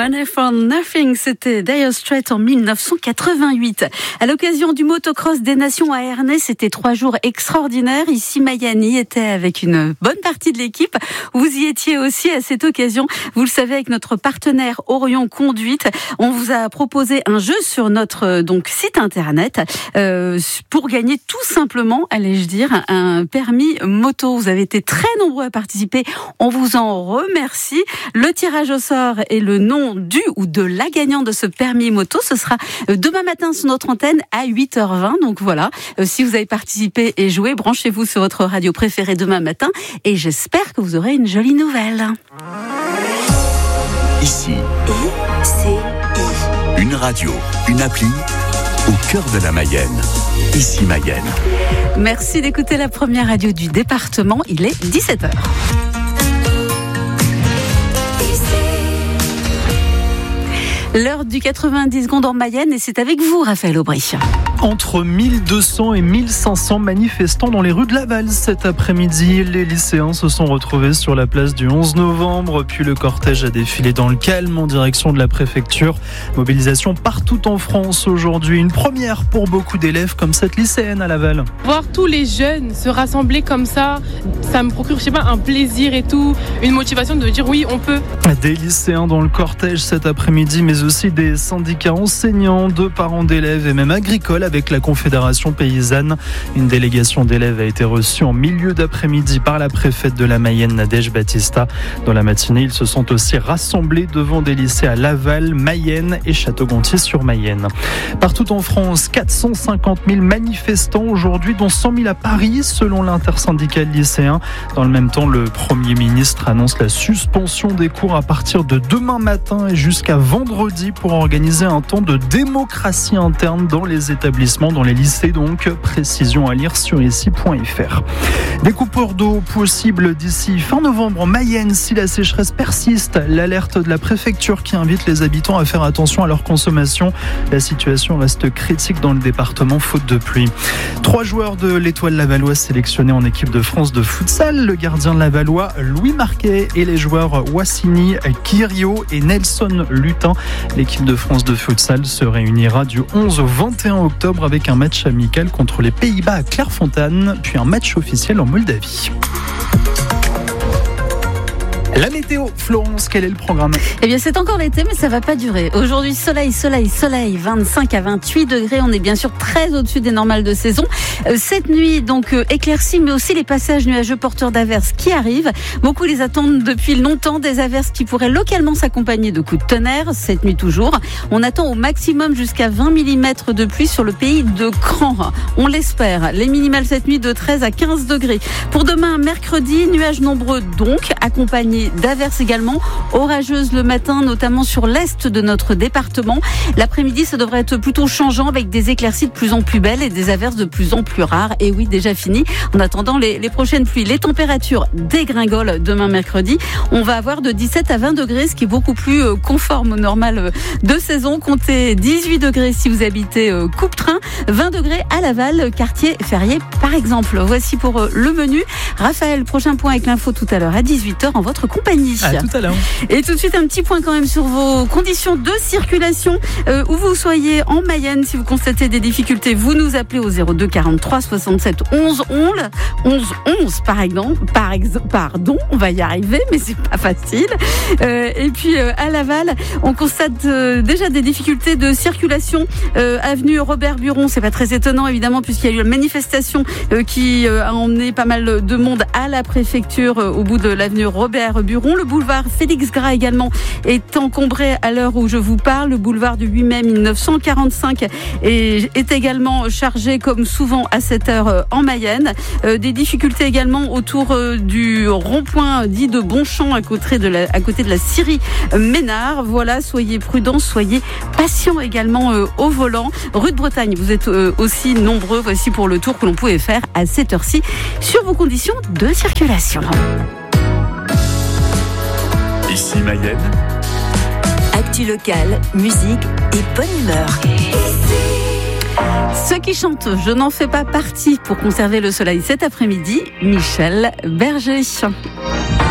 Money for Nothing, c'était Dire Straits en 1988. À l'occasion du motocross des nations à Ernée, c'était 3 jours extraordinaires. Ici, Mayani était avec une bonne partie de l'équipe. Vous y étiez aussi à cette occasion. Vous le savez, avec notre partenaire Orion Conduite, on vous a proposé un jeu sur notre site internet pour gagner tout simplement, allais-je dire, un permis moto. Vous avez été très nombreux à participer. On vous en remercie. Le tirage au sort et le nom du ou de la gagnante de ce permis moto, ce sera demain matin sur notre antenne à 8h20. Donc voilà, si vous avez participé et joué, branchez-vous sur votre radio préférée demain matin et j'espère que vous aurez une jolie nouvelle. Ici, une radio, une appli au cœur de la Mayenne. Ici Mayenne. Merci d'écouter la première radio du département. Il est 17h. L'heure du 90 secondes en Mayenne et c'est avec vous, Raphaël Aubry. Entre 1200 et 1500 manifestants dans les rues de Laval cet après-midi. Les lycéens se sont retrouvés sur la place du 11 novembre, puis le cortège a défilé dans le calme en direction de la préfecture. Mobilisation partout en France aujourd'hui. Une première pour beaucoup d'élèves comme cette lycéenne à Laval. Voir tous les jeunes se rassembler comme ça me procure, un plaisir et tout, une motivation de dire oui, on peut. Des lycéens dans le cortège cet après-midi, mais aussi des syndicats enseignants, de parents d'élèves et même agricoles avec la Confédération paysanne. Une délégation d'élèves a été reçue en milieu d'après-midi par la préfète de la Mayenne, Nadège Batista. Dans la matinée, ils se sont aussi rassemblés devant des lycées à Laval, Mayenne et Château-Gontier-sur-Mayenne. Partout en France, 450 000 manifestants aujourd'hui, dont 100 000 à Paris, selon l'intersyndical lycéen. Dans le même temps, le Premier ministre annonce la suspension des cours à partir de demain matin et jusqu'à vendredi pour organiser un temps de démocratie interne dans les établissements, dans les lycées donc. Précision à lire sur ici.fr. Des coupures d'eau possibles d'ici fin novembre en Mayenne si la sécheresse persiste. L'alerte de la préfecture qui invite les habitants à faire attention à leur consommation. La situation reste critique dans le département faute de pluie. 3 joueurs de l'Étoile lavalloise sélectionnés en équipe de France de futsal. Le gardien lavallois Louis Marquet et les joueurs Wassini Kirio et Nelson Lutin. L'équipe de France de futsal se réunira du 11 au 21 octobre avec un match amical contre les Pays-Bas à Clairefontaine, puis un match officiel en Moldavie. La météo, Florence, quel est le programme ? Eh bien, c'est encore l'été, mais ça va pas durer. Aujourd'hui, soleil, 25 à 28 degrés. On est bien sûr très au-dessus des normales de saison. Cette nuit, donc, éclaircie, mais aussi les passages nuageux porteurs d'averses qui arrivent. Beaucoup les attendent depuis longtemps, des averses qui pourraient localement s'accompagner de coups de tonnerre. Cette nuit toujours. On attend au maximum jusqu'à 20 mm de pluie sur le pays de Cran. On l'espère. Les minimales cette nuit de 13 à 15 degrés. Pour demain, mercredi, nuages nombreux donc, accompagnés d'averses également, orageuses le matin, notamment sur l'est de notre département. L'après-midi, ça devrait être plutôt changeant avec des éclaircies de plus en plus belles et des averses de plus en plus rares. Et oui, déjà fini. En attendant les prochaines pluies, les températures dégringolent demain mercredi. On va avoir de 17 à 20 degrés, ce qui est beaucoup plus conforme au normal de saison. Comptez 18 degrés si vous habitez Coupe-Train, 20 degrés à Laval, quartier Ferrier par exemple. Voici pour le menu. Raphaël, prochain point avec l'info tout à l'heure à 18h en votre compagnie. À tout à l'heure. Et tout de suite un petit point quand même sur vos conditions de circulation où vous soyez en Mayenne. Si vous constatez des difficultés, vous nous appelez au 02 43 67 11 pardon, on va y arriver mais c'est pas facile. Et puis à Laval, on constate déjà des difficultés de circulation avenue Robert Buron, c'est pas très étonnant évidemment puisqu'il y a eu une manifestation qui a emmené pas mal de monde à la préfecture au bout de l'avenue Robert Buron. Le boulevard Félix Gras également est encombré à l'heure où je vous parle. Le boulevard du 8 mai 1945 est également chargé comme souvent à cette heure en Mayenne. Des difficultés également autour du rond-point dit de Bonchamp à côté de la Syrie Ménard. Voilà, soyez prudents, soyez patients également au volant. Rue de Bretagne, vous êtes aussi nombreux. Voici pour le tour que l'on pouvait faire à cette heure-ci sur vos conditions de circulation. Ici Mayenne. Actu locale, musique et bonne humeur. Ceux qui chantent « Je n'en fais pas partie » pour conserver le soleil cet après-midi, Michel Berger.